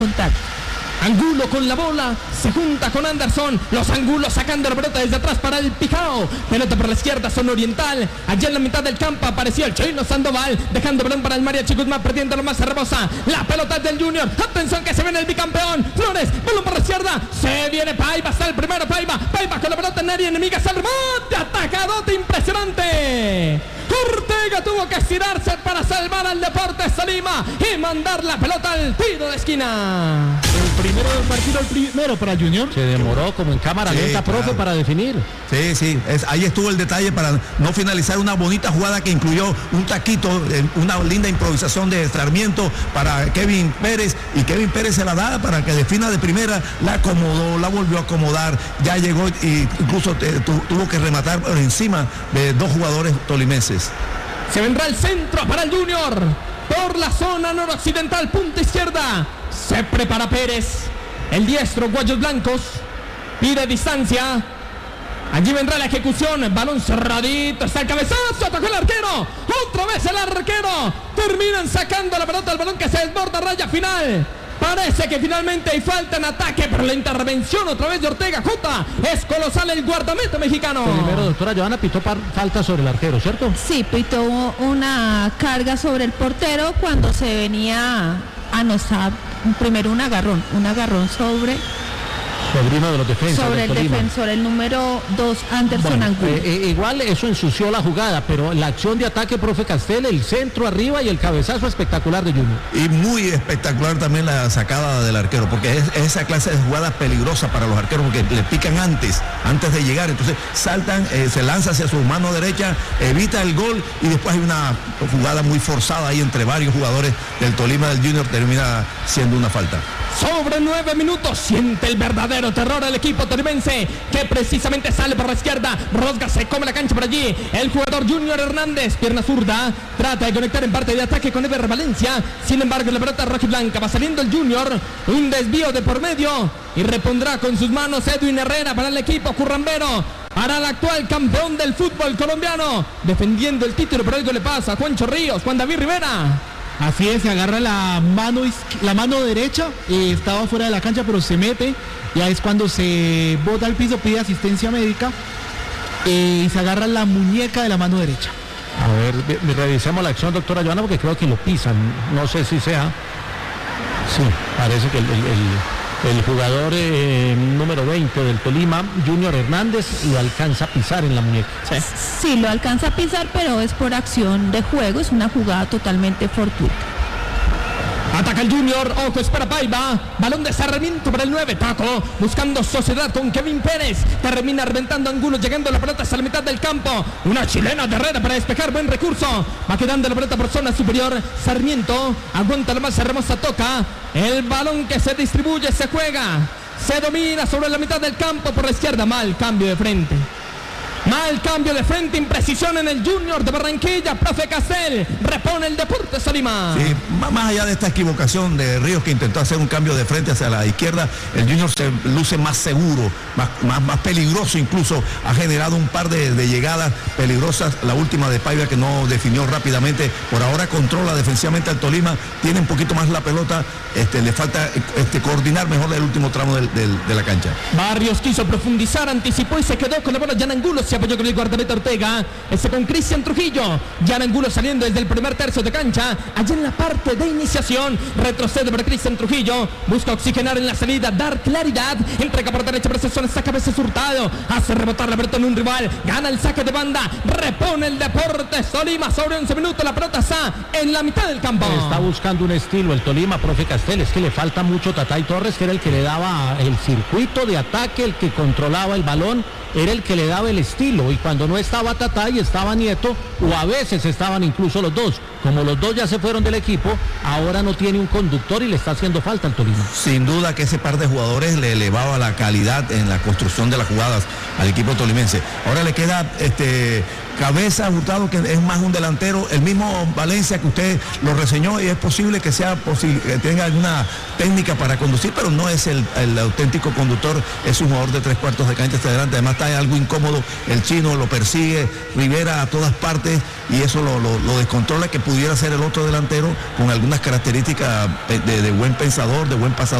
contacto. Angulo con la bola, se junta con Anderson, los Angulos sacando la pelota desde atrás para el Picao, pelota por la izquierda, zona oriental, allá en la mitad del campo apareció el Chino Sandoval, dejando balón para el Mariachi Guzmán, perdiendo lo más hermosa, la pelota es del Junior, atención que se viene el bicampeón, Flores, balón por la izquierda, se viene Paiva, está el primero Paiva con la pelota en área enemiga, es el remate, atacadote impresionante. Ortega tuvo que estirarse para salvar al Deportes Tolima y mandar la pelota al tiro de esquina. El primero del partido, el primero para Junior. Se demoró como en cámara lenta, claro, profe, para definir. Sí, ahí estuvo el detalle para no finalizar una bonita jugada que incluyó un taquito, una linda improvisación de Sarmiento para Kevin Pérez, y Kevin Pérez se la da para que defina de primera, la acomodó, la volvió a acomodar, ya llegó y incluso tuvo que rematar por encima de dos jugadores tolimenses. Se vendrá el centro para el Junior, por la zona noroccidental, punta izquierda, se prepara Pérez, el diestro, Guayos Blancos, pide distancia, allí vendrá la ejecución, balón cerradito, está el cabezazo, atacó el arquero, otra vez el arquero, terminan sacando la pelota, el balón que se desborda, raya final. Parece que finalmente hay falta en ataque, pero la intervención otra vez de Ortega Jota es colosal, el guardameta mexicano. Primero, doctora Johanna, pitó falta sobre el arquero, ¿cierto? Sí, pitó una carga sobre el portero cuando se venía a anotar primero un agarrón sobre uno de los defensas. Sobre el defensor, el número 2, Anderson Angulo. Igual eso ensució la jugada, pero la acción de ataque, profe Castel, el centro arriba y el cabezazo espectacular de Junior. Y muy espectacular también la sacada del arquero, porque es esa clase de jugada peligrosa para los arqueros, porque le pican antes de llegar, entonces saltan, se lanza hacia su mano derecha, evita el gol, y después hay una jugada muy forzada ahí entre varios jugadores del Tolima, del Junior, termina siendo una falta. Sobre 9 minutos, siente el verdadero terror el equipo tolimense, que precisamente sale por la izquierda, Rosga se come la cancha por allí, el jugador Junior Hernández, pierna zurda, trata de conectar en parte de ataque con Ever Valencia, sin embargo la pelota rojiblanca, va saliendo el Junior, un desvío de por medio, y repondrá con sus manos Edwin Herrera para el equipo currambero, para el actual campeón del fútbol colombiano, defendiendo el título, pero algo le pasa a Juancho Ríos, Juan David Rivera. Así es, se agarra la mano derecha, estaba fuera de la cancha pero se mete, ya es cuando se bota al piso, pide asistencia médica y se agarra la muñeca de la mano derecha. A ver, revisemos la acción, doctora Johanna, porque creo que lo pisan, no sé si sea. Sí, parece que el jugador número 20 del Tolima, Junior Hernández, lo alcanza a pisar en la muñeca. Sí, lo alcanza a pisar, pero es por acción de juego, es una jugada totalmente fortuita. Ataca el Junior, ojo, espera Paiva, balón de Sarmiento para el 9, Taco, buscando sociedad con Kevin Pérez, termina reventando Angulo, llegando la pelota hasta la mitad del campo, una chilena de Herrera para despejar, buen recurso, va quedando la pelota por zona superior, Sarmiento, aguanta la más hermosa, toca, el balón que se distribuye, se juega, se domina sobre la mitad del campo por la izquierda, mal cambio de frente. Mal cambio de frente, imprecisión en el Junior de Barranquilla, profe Castel, repone el Deportes Tolima. Sí, más allá de esta equivocación de Ríos, que intentó hacer un cambio de frente hacia la izquierda, el Junior se luce más seguro, más peligroso, incluso ha generado un par de llegadas peligrosas, la última de Paiva que no definió rápidamente, por ahora controla defensivamente al Tolima, tiene un poquito más la pelota, le falta coordinar mejor el último tramo de la cancha. Barrios quiso profundizar, anticipó y se quedó con la bola. Jan Angulo se apoyó con el guardameta Ortega, con Cristian Trujillo, Jan Angulo saliendo desde el primer tercio de cancha, allá en la parte de iniciación, retrocede para Cristian Trujillo, busca oxigenar en la salida, dar claridad, entrega por derecha, precesión, saca a veces Hurtado, hace rebotar la pelota en un rival, gana el saque de banda, repone el Deportes Tolima, sobre 11 minutos, la pelota está en la mitad del campo. Está buscando un estilo el Tolima, profe Castel, es que le falta mucho Tatay Torres, que era el que le daba el circuito de ataque, el que controlaba el balón, era el que le daba el estilo, y cuando no estaba Tatay estaba Nieto, o a veces estaban incluso los dos. Como los dos ya se fueron del equipo, ahora no tiene un conductor y le está haciendo falta al Tolima. Sin duda que ese par de jugadores le elevaba la calidad en la construcción de las jugadas al equipo tolimense. Ahora le queda Cabeza, Hurtado, que es más un delantero, el mismo Valencia que usted lo reseñó, y es posible que que tenga alguna técnica para conducir, pero no es el auténtico conductor, es un jugador de 3/4 de cancha hasta adelante. Además está algo incómodo, el chino lo persigue, Rivera a todas partes, y eso lo descontrola, que pudiera ser el otro delantero con algunas características de buen pensador, de buen pasador.